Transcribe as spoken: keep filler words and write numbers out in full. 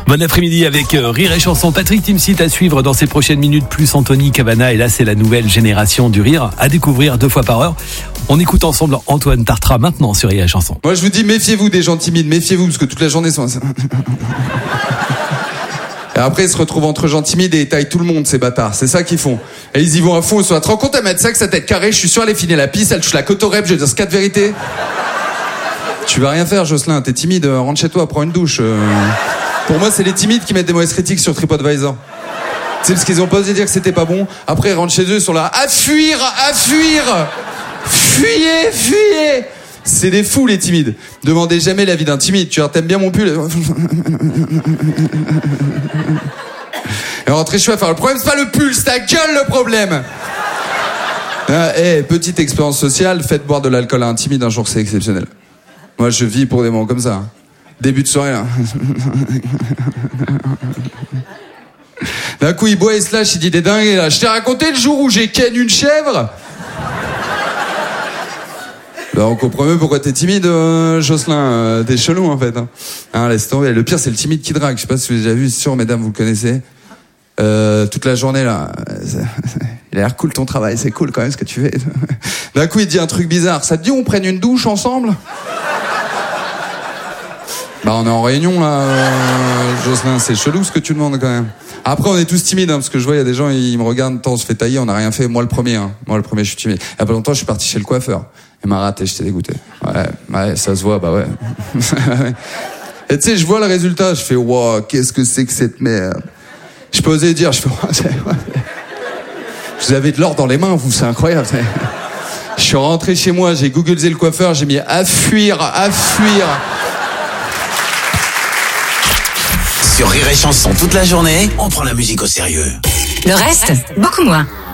Bon après-midi avec euh, Rire et Chanson. Patrick Timsit à suivre dans ces prochaines minutes, plus Anthony Cavana. Et là, c'est la nouvelle génération du rire à découvrir deux fois par heure. On écoute ensemble Antoine Tartra maintenant sur Rire et Chanson. Moi, je vous dis, méfiez-vous des gens timides, méfiez-vous, parce que toute la journée, sont... Et après, ils se retrouvent entre gens timides et ils taillent tout le monde, ces bâtards. C'est ça qu'ils font. Et ils y vont à fond. Ils sont à te rends compte, elle mettre ça que sa tête carrée. Je suis sûr, elle est finie la pisse, elle touche la côte au rep. Je vais dire ce cas de vérité. Tu vas rien faire, Jocelyn. T'es timide. Rentre chez toi, prends une douche. Euh... Pour moi, c'est les timides qui mettent des mauvaises critiques sur TripAdvisor. C'est parce qu'ils ont pas osé dire que c'était pas bon. Après, ils rentrent chez eux, ils sont là. À fuir, à fuir. Fuyez, fuyez. C'est des fous, les timides. Demandez jamais l'avis d'un timide. Tu vois, t'aimes bien mon pull? Et rentrez chez vous à faire. Le problème, c'est pas le pull, c'est ta gueule le problème. Ah, hey, petite expérience sociale, faites boire de l'alcool à un timide un jour, c'est exceptionnel. Moi, je vis pour des moments comme ça. Début de soirée, là. D'un coup, il boit, il se lâche, il dit des dingues, là. Je t'ai raconté le jour où j'ai ken une chèvre? Bah, on comprend mieux pourquoi t'es timide, euh, Jocelyn. Euh, t'es chelou, en fait. Hein. Hein, laisse tomber. Le pire, c'est le timide qui drague. Je sais pas si vous avez déjà vu, c'est sûr, mesdames, vous le connaissez. Euh, toute la journée, là. Il a l'air cool ton travail, c'est cool quand même ce que tu fais. D'un coup, il dit un truc bizarre. Ça te dit, on prenne une douche ensemble? Bah, on est en réunion, là, euh, Jocelyn. C'est chelou ce que tu demandes, quand même. Après, on est tous timides, hein, parce que je vois, il y a des gens, ils me regardent, tant on se fait tailler, on n'a rien fait. Moi, le premier, hein. Moi, le premier, je suis timide. Il y a pas longtemps, je suis parti chez le coiffeur. Il m'a raté, j'étais dégoûté. Ouais, ouais, ça se voit, bah ouais. Et tu sais, je vois le résultat, je fais, wow, qu'est-ce que c'est que cette merde? Je peux oser dire, je fais, wow, c'est... Vous avez de l'or dans les mains, vous, c'est incroyable. C'est... Je suis rentré chez moi, j'ai googlisé le coiffeur, j'ai mis à fuir, à fuir. Sur Rire et Chanson toute la journée, on prend la musique au sérieux. Le reste, beaucoup moins.